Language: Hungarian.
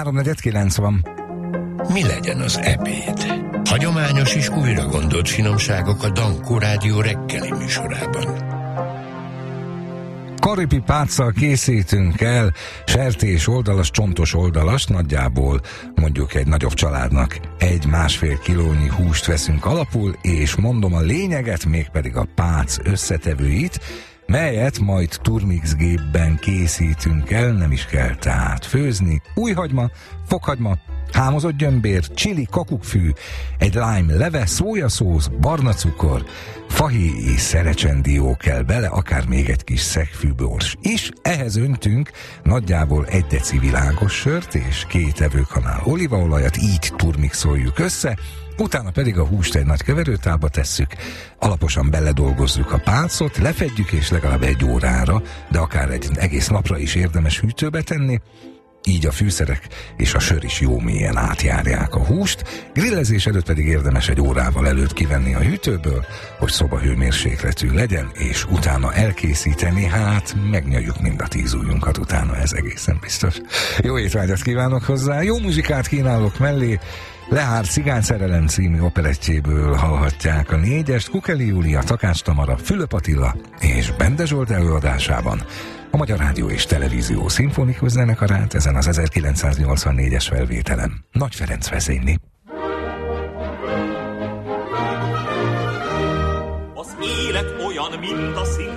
3:49 van. Mi legyen az ebéd? Hagyományos és újra gondolt finomságok a Dankó Rádió reggeli műsorában. Karipi páccal készítünk el sertés oldalas, csontos oldalas, nagyjából mondjuk egy nagyobb családnak 1-1,5 kilónyi húst veszünk alapul, és mondom a lényeget, mégpedig a pác összetevőit, melyet majd turmix gépben készítünk el, nem is kell tehát főzni. Újhagyma, fokhagyma, hámozott gyömbér, csili, kakukkfű, egy lime leve, szójaszósz, barna cukor, fahéj és szerecsendió kell bele, akár még egy kis szegfűbors is. Ehhez öntünk nagyjából 1 deci világos sört és 2 evőkanál olívaolajat, így turmixoljuk össze, utána pedig a húst egy nagy keverőtálba tesszük, alaposan beledolgozzuk a pácot, lefedjük és legalább 1 órára, de akár egy egész napra is érdemes hűtőbe tenni, így a fűszerek és a sör is jó mélyen átjárják a húst, grillezés előtt pedig érdemes 1 órával előtt kivenni a hűtőből, hogy szobahőmérsékletű legyen, és utána elkészíteni, hát megnyaljuk mind a 10 ujjunkat utána, ez egészen biztos. Jó étvágyat kívánok hozzá, jó muzsikát kínálok mellé, Lehár Cigányszerelem című operettjéből hallhatják a 4-est, Kukeli Júlia, Takács Tamara, Fülöp Attila és Bende Zsolt előadásában a Magyar Rádió és Televízió Szimfonikus Zenekarát ezen az 1984-es felvételen Nagy Ferenc vezényli. Az élet olyan, mint a szín.